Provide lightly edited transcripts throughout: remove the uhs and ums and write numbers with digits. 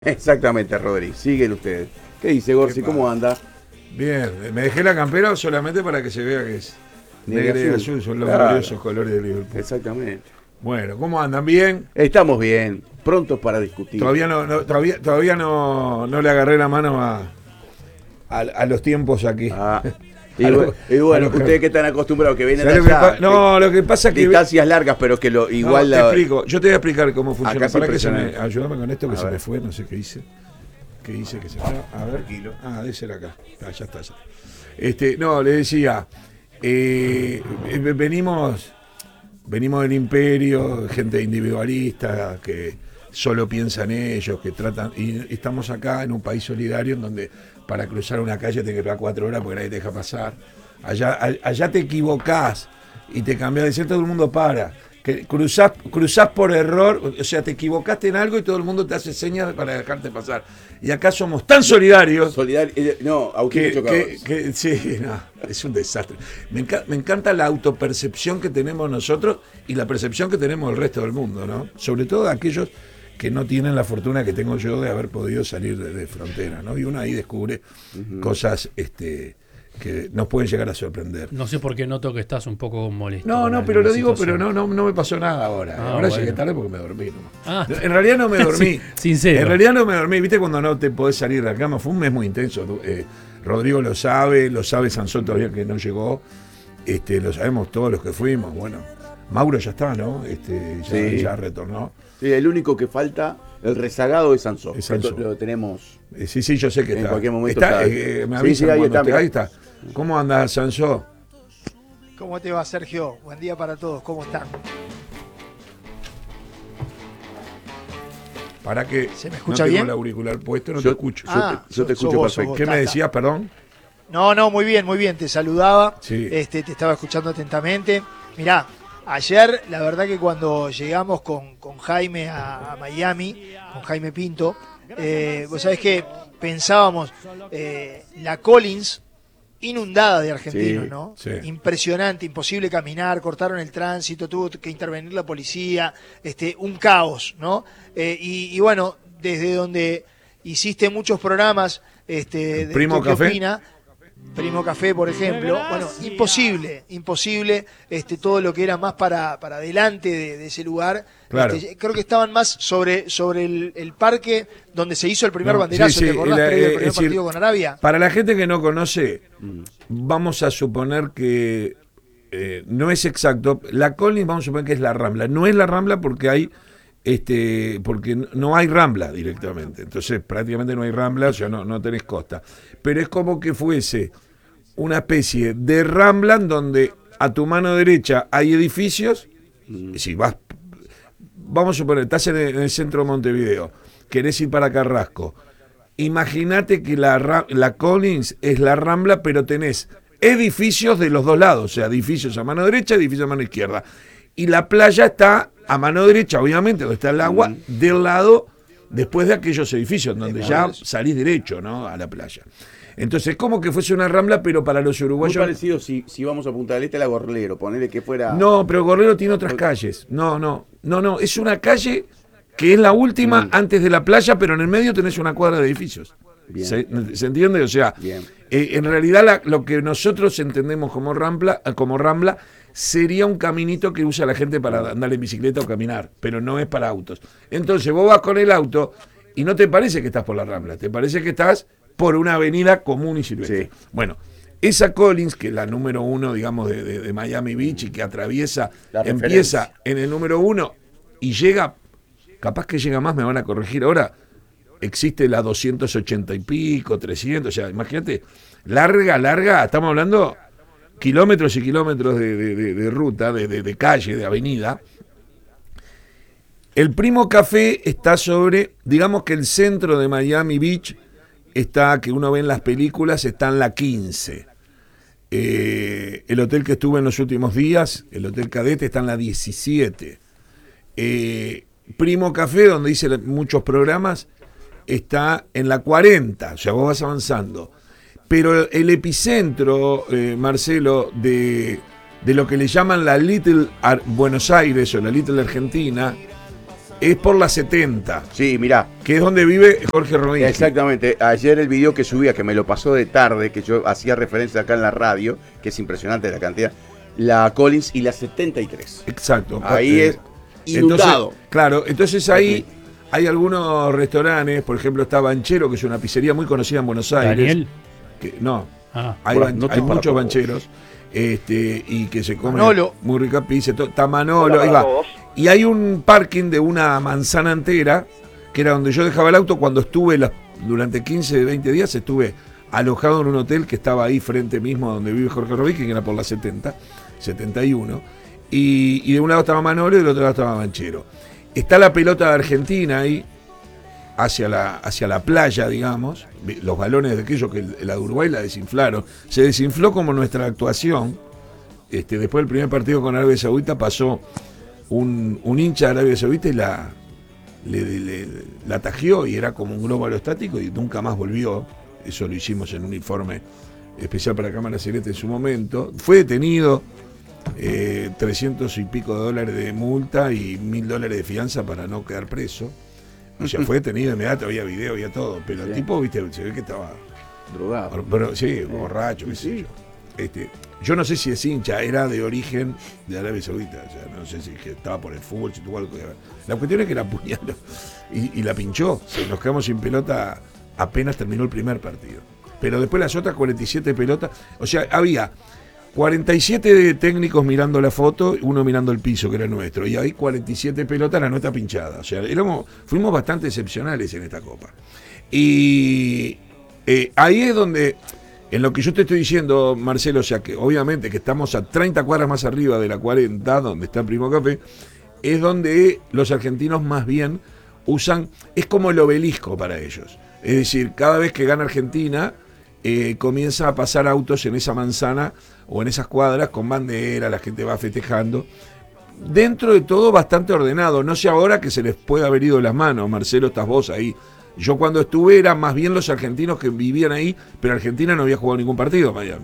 Exactamente, Rodri. Siguen ustedes. ¿Qué dice Gorsi? ¿Cómo anda? Bien, me dejé la campera solamente para que se vea que es negra y azul, son los gloriosos colores de Liverpool. Exactamente. Bueno, ¿cómo andan? ¿Bien? Estamos bien, prontos para discutir. Todavía no le agarré la mano a los tiempos aquí. Y bueno, ustedes que están acostumbrados, que vienen de allá. Lo que pasa es que distancias largas, pero que igual te explico. Yo te voy a explicar cómo funciona. Acá Ayúdame con esto que se me fue, no sé qué hice. ¿Qué hice que se fue? A ver. Debe ser acá. Ya está. No, le decía, venimos del imperio, gente individualista que solo piensa en ellos, que tratan, y estamos acá en un país solidario en donde para cruzar una calle te que pagar 4 horas porque nadie te deja pasar. Allá te equivocás y te cambias de centro, todo el mundo para. Que cruzás por error, o sea, te equivocaste en algo y todo el mundo te hace señas para dejarte pasar. Y acá somos tan solidarios. Sí, es un desastre. Me encanta la autopercepción que tenemos nosotros y la percepción que tenemos del resto del mundo, ¿no? Sobre todo aquellos que no tienen la fortuna que tengo yo de haber podido salir de frontera, ¿no? Y uno ahí descubre cosas que nos pueden llegar a sorprender. No sé por qué noto que estás un poco molesto. No, pero lo digo, pero no me pasó nada ahora. Ahora bueno. Llegué tarde porque me dormí. En realidad no me dormí. Sí, sincero. En realidad no me dormí. ¿Viste cuando no te podés salir de la cama? Fue un mes muy intenso. Rodrigo lo sabe Sansón todavía que no llegó. Lo sabemos todos los que fuimos. Bueno, Mauro ya está, ¿no? Ya retornó. Sí, el único que falta, el rezagado es Sansón. Lo tenemos. Sí, yo sé que está. En cualquier momento me avisan ahí está. ¿Cómo andas, Sansón? ¿Cómo te va, Sergio? Buen día para todos. ¿Cómo están? Para que ¿Se me escucha no bien? Tengo el auricular puesto, no te escucho. Yo te escucho perfecto. ¿Qué me decías, perdón? No, muy bien. Te saludaba. Sí. Te estaba escuchando atentamente. Mirá, ayer, la verdad que cuando llegamos con Jaime a Miami, con Jaime Pinto, vos sabés que pensábamos, la Collins inundada de argentinos, Sí, ¿no? sí. Impresionante, imposible caminar, cortaron el tránsito, tuvo que intervenir la policía, un caos, ¿no? Y bueno, desde donde hiciste muchos programas, de Primo ¿qué Café? opina? Primo Café, por ejemplo. Bueno, imposible todo lo que era más para adelante de ese lugar. Claro. Creo que estaban más sobre el parque donde se hizo el primer banderazo, sí, ¿te acordás? Previo al primer partido decir, con Arabia. Para la gente que no conoce, vamos a suponer que no es exacto. La Collins vamos a suponer que es la Rambla. No es la Rambla porque porque no hay Rambla directamente. Entonces prácticamente no hay Rambla, o sea, no tenés costa. Pero es como que fuese una especie de Rambla en donde a tu mano derecha hay edificios. Si vamos a suponer, estás en el centro de Montevideo, querés ir para Carrasco. Imagínate que la Collins es la Rambla, pero tenés edificios de los dos lados, o sea, edificios a mano derecha, edificios a mano izquierda. Y la playa está a mano derecha, obviamente, donde está el agua, del lado después de aquellos edificios, donde ya salís derecho, ¿no? A la playa. Entonces, como que fuese una Rambla, pero para los uruguayos. Muy parecido si vamos a Punta del Este, la Gorlero, ponele que fuera. No, pero Gorlero tiene otras calles. No, es una calle que es la última antes de la playa, pero en el medio tenés una cuadra de edificios. Bien. ¿Se entiende? O sea, en realidad lo que nosotros entendemos como Rambla sería un caminito que usa la gente para andar en bicicleta o caminar, pero no es para autos. Entonces vos vas con el auto y no te parece que estás por la Rambla, te parece que estás por una avenida común y silvestre. Sí. Bueno, esa Collins, que es la número 1, digamos, de Miami Beach y que atraviesa, empieza en el número 1 y llega, capaz que llega más, me van a corregir ahora, existe la 280 y pico, 300, o sea, imagínate, larga, estamos hablando kilómetros y kilómetros de ruta, de calle, de avenida. El Primo Café está sobre, digamos que el centro de Miami Beach está, que uno ve en las películas, está en la 15. El hotel que estuve en los últimos días, el Hotel Cadete, está en la 17. Primo Café, donde hice muchos programas, está en la 40, o sea, vos vas avanzando. Pero el epicentro, Marcelo, de lo que le llaman la Little Buenos Aires o la Little Argentina, es por la 70, Sí, mirá. que es donde vive Jorge Rodríguez. Exactamente. Ayer el video que subía, que me lo pasó de tarde, que yo hacía referencia acá en la radio, que es impresionante la cantidad, la Collins y la 73. Exacto. Ahí es inundado. Entonces, claro, entonces ahí hay algunos restaurantes, por ejemplo está Banchero, que es una pizzería muy conocida en Buenos Aires. Daniel. Que, no, Ah, hay, no te hay para muchos todos. bancheros y que se comen Manolo. muy rica pizza. Está Manolo, ahí va. Y hay un parking de una manzana entera, que era donde yo dejaba el auto cuando estuve durante 15, 20 días, estuve alojado en un hotel que estaba ahí frente mismo donde vive Jorge Rodríguez, que era por la 70, 71. Y de un lado estaba Manolo y del otro lado estaba Banchero. Está la pelota de Argentina ahí, hacia la playa, digamos, los balones de aquello que la de Uruguay la desinflaron. Se desinfló como nuestra actuación. Después del primer partido con Arabia Saudita pasó un hincha de Arabia Saudita y la tajió y era como un globo aerostático y nunca más volvió. Eso lo hicimos en un informe especial para Cámara Secreta en su momento. Fue detenido, 300 y pico de dólares de multa y $1.000 de fianza para no quedar preso. O sea, fue detenido inmediato, había video, había todo. Pero el tipo, viste, se ve que estaba Drogado. pero, sí, borracho, qué sé yo. Yo no sé si es hincha, era de origen de Arabia Saudita. O sea, no sé si que estaba por el fútbol, si tuvo algo que ver. La cuestión es que la apuñaló y la pinchó. Nos quedamos sin pelota apenas terminó el primer partido. Pero después las otras 47 pelotas, o sea, había 47 técnicos mirando la foto, uno mirando el piso, que era nuestro, y hay 47 pelotas, la nuestra pinchada. O sea, fuimos bastante excepcionales en esta Copa. Y ahí es donde, en lo que yo te estoy diciendo, Marcelo, o sea, que obviamente que estamos a 30 cuadras más arriba de la 40, donde está Primo Café, es donde los argentinos más bien usan, es como el obelisco para ellos. Es decir, cada vez que gana Argentina, comienza a pasar autos en esa manzana o en esas cuadras con bandera, la gente va festejando. Dentro de todo bastante ordenado, no sé ahora que se les puede haber ido las manos, Marcelo, estás vos ahí. Yo cuando estuve eran más bien los argentinos que vivían ahí, pero Argentina no había jugado ningún partido en Miami.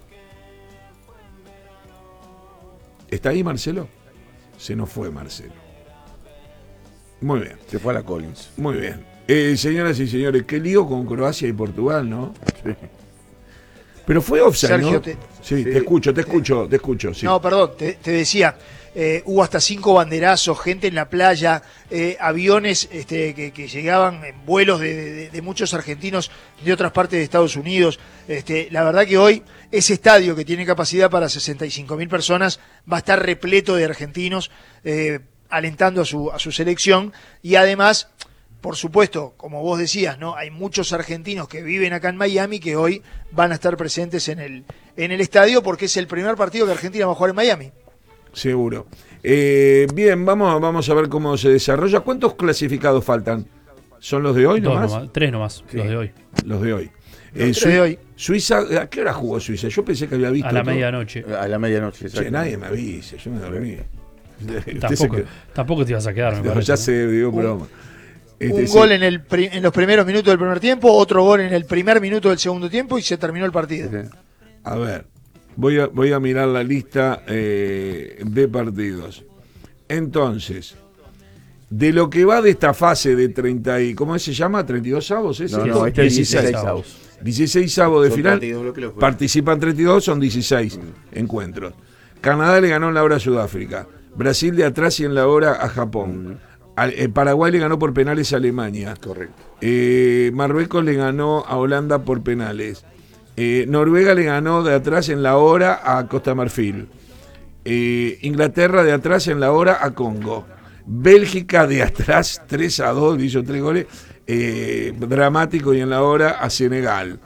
¿Está ahí Marcelo? Se nos fue Marcelo. Muy bien. Se fue a la Collins. Muy bien. Señoras y señores, qué lío con Croacia y Portugal, ¿no? Sí. Pero fue offside, Sergio, ¿no? Sí, te escucho. Sí. No, perdón, te decía, hubo hasta 5 banderazos, gente en la playa, aviones que llegaban en vuelos de muchos argentinos de otras partes de Estados Unidos. La verdad que hoy ese estadio que tiene capacidad para 65.000 personas va a estar repleto de argentinos alentando a su selección y además... Por supuesto, como vos decías, ¿no? Hay muchos argentinos que viven acá en Miami que hoy van a estar presentes en el estadio porque es el primer partido que Argentina va a jugar en Miami. Seguro. Bien, vamos a ver cómo se desarrolla. ¿Cuántos clasificados faltan? ¿Son los de hoy nomás? 3 nomás, sí. Los de hoy. Los de hoy. De hoy. Suiza, ¿a qué hora jugó Suiza? Yo pensé que había visto. A la todo. medianoche. A la medianoche, Che, nadie me avisa, yo me dormí. Tampoco te ibas a quedar, me No, parece. ya sé, digo broma. Un Sí. gol en los primeros minutos del primer tiempo, otro gol en el primer minuto del segundo tiempo y se terminó el partido. A ver, voy a mirar la lista de partidos. Entonces, de lo que va de esta fase de 30 y... ¿Cómo se llama? ¿32 avos? ¿Es No, esto? este es 16 16 avos. avos. 16 avos de Son final. 32 lo que lo juegan. Participan 32, son 16 encuentros. Canadá le ganó en la hora a Sudáfrica. Brasil de atrás y en la hora a Japón. Paraguay le ganó por penales a Alemania. Correcto. Marruecos le ganó a Holanda por penales. Noruega le ganó de atrás en la hora a Costa Marfil. Inglaterra de atrás en la hora a Congo. Bélgica de atrás 3-2, hizo 3 goles. Dramático y en la hora a Senegal.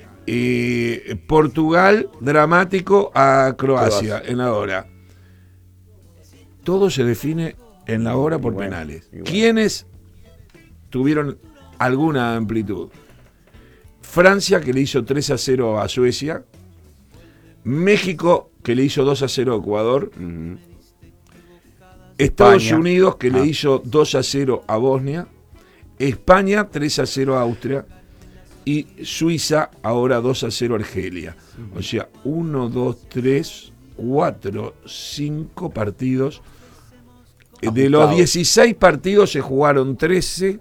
Portugal dramático a Croacia en la hora. Todo se define en la hora por penales. ¿Quiénes tuvieron alguna amplitud? Francia, que le hizo 3-0 a Suecia. México, que le hizo 2-0 a Ecuador. Estados España. Unidos, que le hizo 2-0 a Bosnia. España, 3-0 a Austria. Y Suiza, ahora 2-0 a Argelia. O sea, 1, 2, 3, 4, 5 partidos de los 16 partidos se jugaron 13,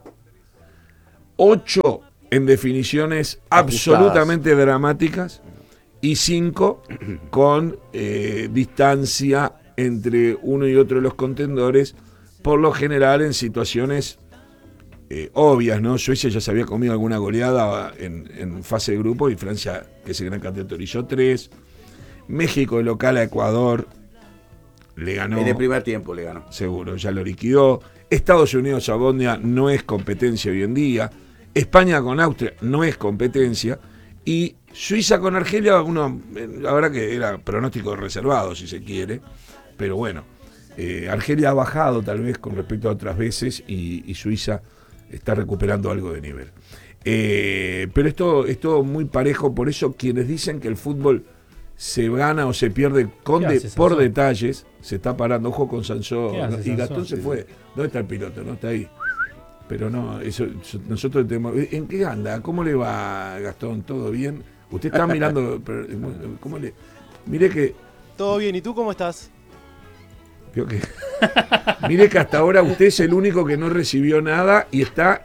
8 en definiciones absolutamente dramáticas y 5 con distancia entre uno y otro de los contendores, por lo general en situaciones obvias, ¿no? Suecia ya se había comido alguna goleada en fase de grupo y Francia, que es el gran candidato, hizo 3. México de local a Ecuador le ganó. En el primer tiempo le ganó. Seguro, ya lo liquidó. Estados Unidos a Bosnia no es competencia hoy en día. España con Austria no es competencia. Y Suiza con Argelia, la verdad que era pronóstico reservado, si se quiere. Pero bueno, Argelia ha bajado tal vez con respecto a otras veces y Suiza está recuperando algo de nivel. Pero es todo muy parejo, por eso quienes dicen que el fútbol se gana o se pierde por detalles, se está parando. Ojo con Sansó, y Gastón se fue. ¿Dónde está el piloto? No está ahí. Pero no, eso nosotros tenemos. ¿En qué anda? ¿Cómo le va, Gastón? ¿Todo bien? Usted está mirando. ¿Cómo le? Mire que. Todo bien, ¿y tú cómo estás? Mire que hasta ahora usted es el único que no recibió nada y está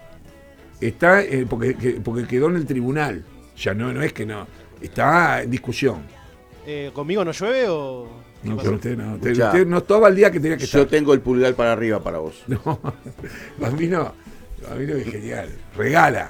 porque quedó en el tribunal. Ya no es que no. Está en discusión. ¿Conmigo no llueve o...? No, pero usted no. Usted no estaba el día que tenía que estar. Yo tengo el pulgar para arriba para vos. No, a mí no es genial. Regala.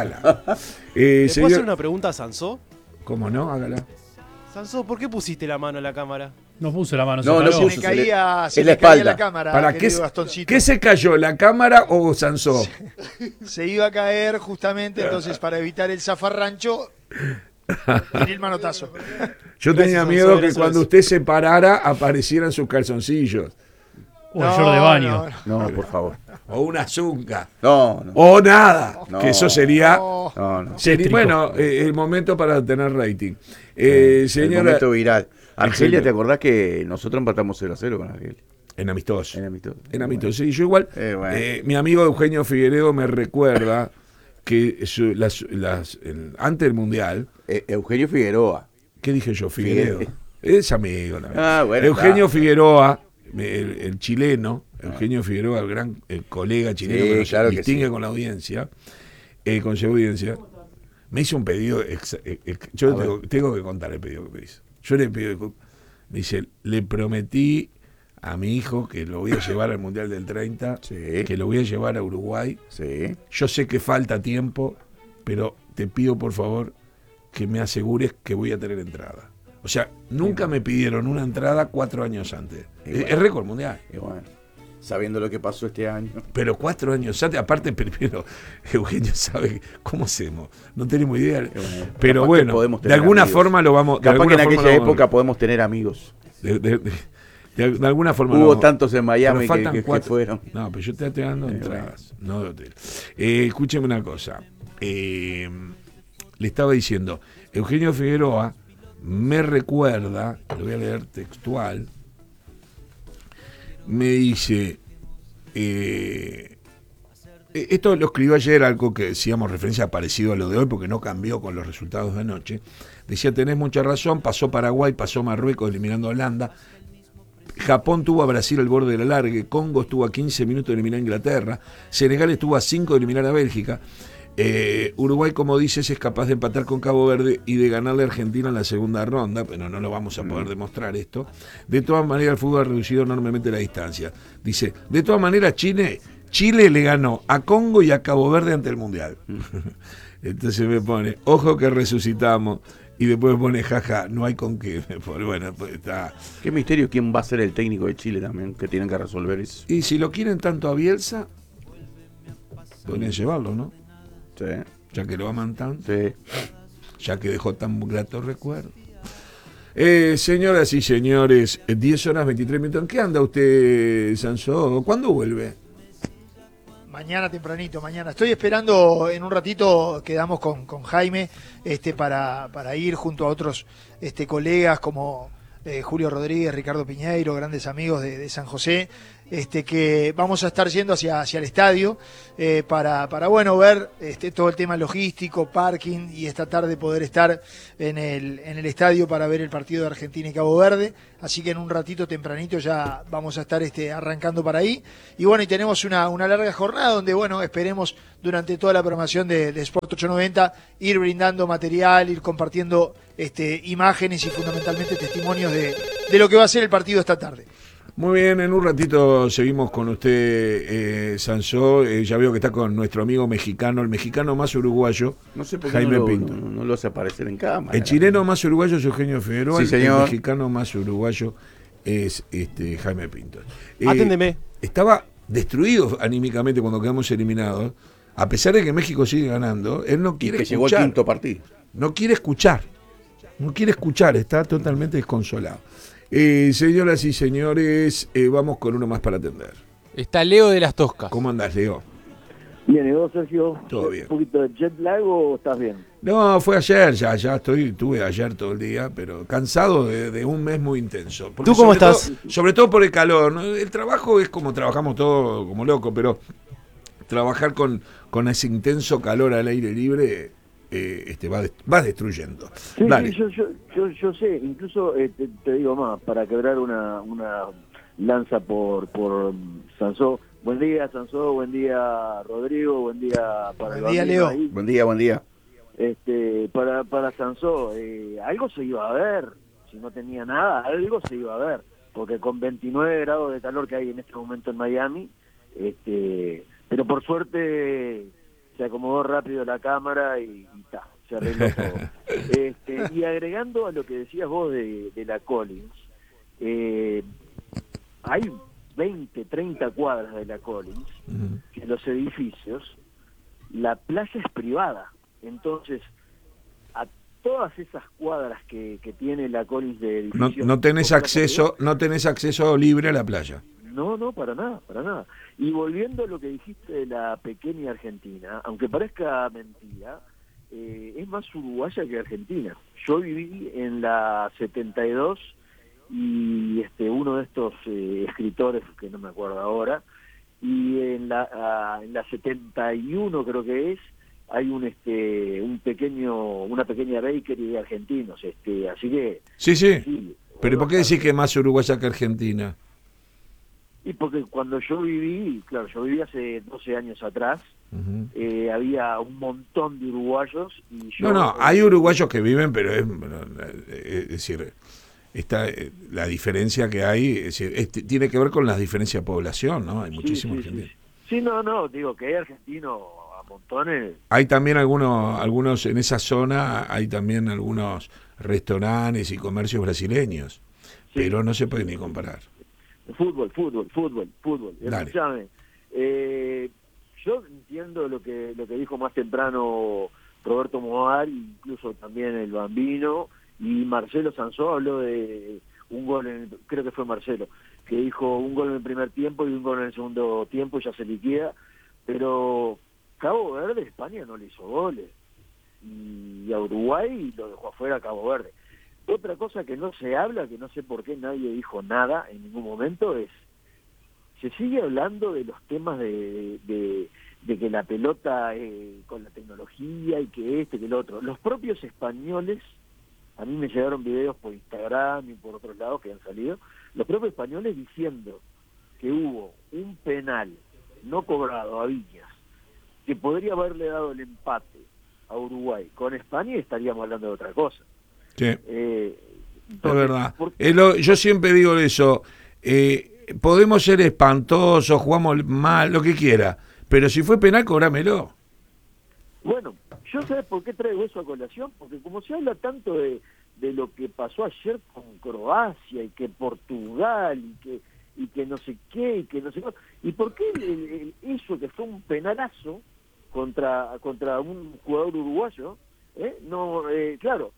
¿Le puedo hacer una pregunta a Sansó? ¿Cómo no? Hágala. Sansó, ¿por qué pusiste la mano en la cámara? No puso la mano. No, Se me caía en la espalda. la cámara. ¿Para qué se cayó? ¿La cámara o Sansó? Se iba a caer justamente, entonces para evitar el zafarrancho, tiré el manotazo. Yo tenía miedo que cuando usted se parara aparecieran sus calzoncillos. O el short de baño. No, por favor. O una zunga. No. O nada. No. Que eso sería. No. Bueno, el momento para tener rating. El Señora. momento viral. Argelia, ¿te acordás que nosotros empatamos 0-0 con Argelia? En amistoso. En amistoso. Sí, yo igual. Bueno. Mi amigo Eugenio Figueredo me recuerda que antes del Mundial. Eugenio Figueroa. ¿Qué dije yo? Figueredo. Es amigo. Bueno, Eugenio Figueroa, el chileno, Eugenio Figueroa, el gran colega chileno que nos claro distingue que sí. con la audiencia, con su audiencia, me hizo un pedido. Yo tengo que contar el pedido que me hizo. Yo le pido, me dice, le prometí a mi hijo que lo voy a llevar al Mundial del 30, Sí. que lo voy a llevar a Uruguay. Sí. Yo sé que falta tiempo, pero te pido por favor que me asegures que voy a tener entrada. O sea, nunca me pidieron una entrada 4 años antes. Es récord mundial. Y bueno, sabiendo lo que pasó este año. Pero 4 años antes, aparte primero, Eugenio sabe cómo hacemos. No tenemos idea. Pero bueno, de alguna forma lo vamos. Capaz que en aquella época podemos tener amigos. De alguna forma Hubo tantos en Miami que cuatro. fueron. No, pero yo te estoy dando entradas, no de hotel. Escúcheme una cosa. Le estaba diciendo, Eugenio Figueroa me recuerda, lo voy a leer textual, me dice, esto lo escribió ayer, algo que decíamos referencia parecido a lo de hoy, porque no cambió con los resultados de anoche. Decía, tenés mucha razón, pasó Paraguay, pasó Marruecos eliminando a Holanda, Japón tuvo a Brasil al borde de la largue, Congo estuvo a 15 minutos de eliminar a Inglaterra, Senegal estuvo a 5 de eliminar a Bélgica, Uruguay, como dices, es capaz de empatar con Cabo Verde y de ganarle a Argentina en la segunda ronda, pero no lo vamos a poder demostrar esto. De todas maneras, el fútbol ha reducido enormemente la distancia. Dice, de todas maneras, Chile le ganó a Congo y a Cabo Verde ante el Mundial. Entonces me pone, ojo que resucitamos. Y después me pone, jaja, no hay con qué. Bueno, pues está. Qué misterio quién va a ser el técnico de Chile también, que tienen que resolver eso. Y si lo quieren tanto a Bielsa, podrían llevarlo, ¿no? Sí. Ya que lo aman tanto, Sí. ya que dejó tan grato recuerdo. Señoras y señores, 10 horas 23 minutos. ¿En qué anda usted, Sansó? ¿Cuándo vuelve? Mañana tempranito, mañana. Estoy esperando, en un ratito quedamos con Jaime para ir junto a otros colegas como Julio Rodríguez, Ricardo Piñeiro, grandes amigos de San José, que vamos a estar yendo hacia el estadio para bueno, ver todo el tema logístico, parking, y esta tarde poder estar en el estadio para ver el partido de Argentina y Cabo Verde. Así que en un ratito tempranito ya vamos a estar arrancando para ahí. Y bueno, y tenemos una larga jornada donde, bueno, esperemos durante toda la programación de Sport 890 ir brindando material, ir compartiendo imágenes y fundamentalmente testimonios de lo que va a ser el partido esta tarde. Muy bien, en un ratito seguimos con usted, Sansó. Ya veo que está con nuestro amigo mexicano, el mexicano más uruguayo, No sé por qué Jaime no Pinto. no lo hace aparecer en cámara. El chileno más uruguayo es Eugenio Figueroa, Sí, el señor. mexicano más uruguayo es Jaime Pinto. Aténdeme. Estaba destruido anímicamente cuando quedamos eliminados, a pesar de que México sigue ganando. Él no Y quiere que llegó el escuchar, quinto partido. no quiere escuchar, está totalmente desconsolado. Señoras y señores, vamos con uno más para atender. Está Leo de las Toscas. ¿Cómo andás, Leo? Bien, ¿y vos, Sergio? Todo bien. ¿Un poquito de jet lag o estás bien? No, fue ayer, ya estuve ayer todo el día, pero cansado de un mes muy intenso. Porque ¿Tú cómo sobre estás? Sobre todo por el calor, ¿no? El trabajo es como trabajamos todos como locos, pero trabajar con ese intenso calor al aire libre va destruyendo. Sí, Dale. sí, yo sé, incluso te digo más, para quebrar una lanza por Sansó. Buen día, Sansó, buen día, Rodrigo, buen día para el Buen día, bambino Leo. ahí. Buen día. Para Sansó, algo se iba a ver, si no tenía nada, algo se iba a ver, porque con 29 grados de calor que hay en este momento en Miami, pero por suerte se acomodó rápido la cámara y se arregló todo. Y agregando a lo que decías vos de la Collins, hay 20, 30 cuadras de la Collins, que los edificios, la playa es privada. Entonces, a todas esas cuadras que tiene la Collins de edificios... No tenés acceso libre a la playa. No, para nada. Y volviendo a lo que dijiste de la pequeña Argentina, aunque parezca mentira, es más uruguaya que argentina. Yo viví en la 72 y uno de estos escritores, que no me acuerdo ahora, y en la 71 creo que es, hay una pequeña bakery de argentinos, así que... Sí. Pero ¿por qué decís que es más uruguaya que argentina? Y porque cuando yo viví hace 12 años atrás, había un montón de uruguayos y yo... No, hay uruguayos que viven, pero es decir, la diferencia que hay tiene que ver con la diferencia de población, ¿no? Hay muchísimos argentinos. Sí, no, digo que hay argentinos a montones. Hay también algunos en esa zona, hay también algunos restaurantes y comercios brasileños, pero no se puede ni comparar. Fútbol. Dale. Escuchame, yo entiendo lo que dijo más temprano Roberto Moar, incluso también el Bambino, y Marcelo Sansó habló de un gol, creo que fue Marcelo, que dijo un gol en el primer tiempo y un gol en el segundo tiempo y ya se liquida, pero Cabo Verde, España no le hizo goles, y a Uruguay lo dejó afuera a Cabo Verde. Otra cosa que no se habla, que no sé por qué nadie dijo nada en ningún momento, es se sigue hablando de los temas de que la pelota con la tecnología y que que el otro. Los propios españoles, a mí me llegaron videos por Instagram y por otros lados que han salido, los propios españoles diciendo que hubo un penal no cobrado a Viñas, que podría haberle dado el empate a Uruguay con España, y estaríamos hablando de otra cosa. Sí. Entonces, Es verdad. Yo siempre digo eso. Podemos ser espantosos, jugamos mal, lo que quiera. Pero si fue penal, cobrámelo. Bueno, yo sé por qué traigo eso a colación, porque como se habla tanto de lo que pasó ayer con Croacia y que Portugal y que no sé qué y que no sé qué, y por qué eso que fue un penalazo contra un jugador uruguayo, claro.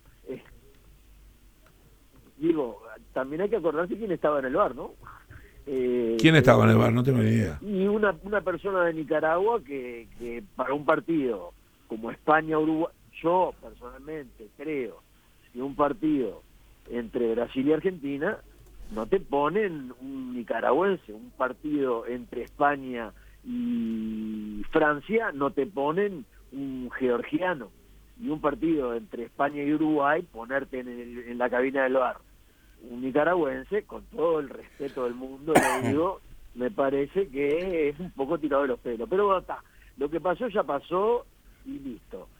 Digo, también hay que acordarse quién estaba en el VAR, ¿no? ¿Quién estaba en el VAR? No tengo ni idea. Y una persona de Nicaragua que para un partido como España-Uruguay, yo personalmente creo que un partido entre Brasil y Argentina no te ponen un nicaragüense, un partido entre España y Francia, no te ponen un georgiano, y un partido entre España y Uruguay, ponerte en la cabina del bar un nicaragüense, con todo el respeto del mundo, le digo, me parece que es un poco tirado de los pelos. Pero bueno, está, lo que pasó ya pasó y listo.